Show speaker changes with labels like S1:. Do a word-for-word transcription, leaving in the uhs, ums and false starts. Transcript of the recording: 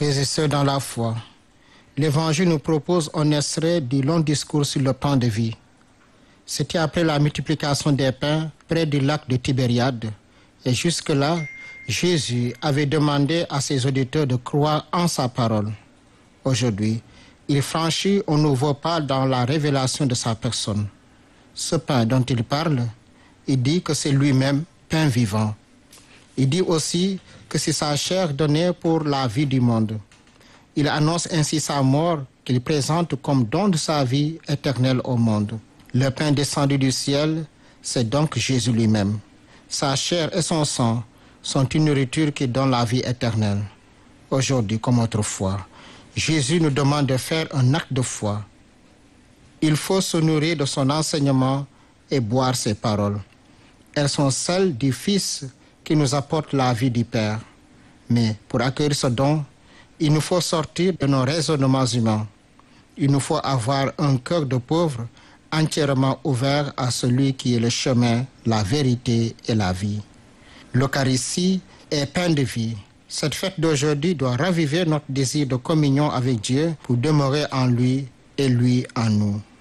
S1: Frères et sœurs dans la foi, l'Évangile nous propose un extrait du long discours sur le pain de vie. C'était après la multiplication des pains près du lac de Tibériade. Et jusque-là, Jésus avait demandé à ses auditeurs de croire en sa parole. Aujourd'hui, il franchit un nouveau pas dans la révélation de sa personne. Ce pain dont il parle, il dit que c'est lui-même pain vivant. Il dit aussi que c'est sa chair donnée pour la vie du monde. Il annonce ainsi sa mort qu'il présente comme don de sa vie éternelle au monde. Le pain descendu du ciel, c'est donc Jésus lui-même. Sa chair et son sang sont une nourriture qui donne la vie éternelle. Aujourd'hui comme autrefois, Jésus nous demande de faire un acte de foi. Il faut se nourrir de son enseignement et boire ses paroles. Elles sont celles du Fils qui nous apporte la vie du Père. Mais pour accueillir ce don, il nous faut sortir de nos raisonnements humains. Il nous faut avoir un cœur de pauvre entièrement ouvert à celui qui est le chemin, la vérité et la vie. L'Eucharistie est pain de vie. Cette fête d'aujourd'hui doit raviver notre désir de communion avec Dieu pour demeurer en lui et lui en nous.